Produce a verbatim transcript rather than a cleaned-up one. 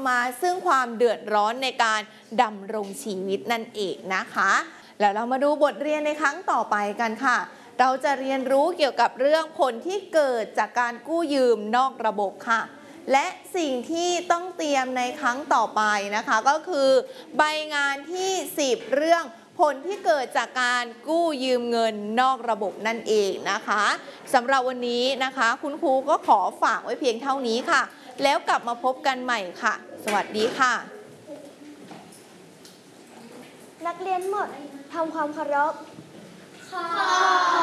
ำมาซึ่งความเดือดร้อนในการดำรงชีวิตนั่นเองนะคะแล้วเรามาดูบทเรียนในครั้งต่อไปกันค่ะเราจะเรียนรู้เกี่ยวกับเรื่องผลที่เกิดจากการกู้ยืมนอกระบบค่ะและสิ่งที่ต้องเตรียมในครั้งต่อไปนะคะก็คือใบงานที่สิบเรื่องผลที่เกิดจากการกู้ยืมเงินนอกระบบนั่นเองนะคะสำหรับวันนี้นะคะคุณครูก็ขอฝากไว้เพียงเท่านี้ค่ะแล้วกลับมาพบกันใหม่ค่ะสวัสดีค่ะนักเรียนหมดทำความเคารพ